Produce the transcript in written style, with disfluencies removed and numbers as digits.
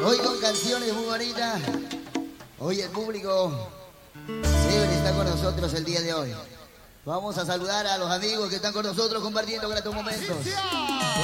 Hoy con canciones muy bonitas. Hoy el público chévere está con nosotros el día de hoy. Vamos a saludar a los amigos que están con nosotros compartiendo gratos momentos.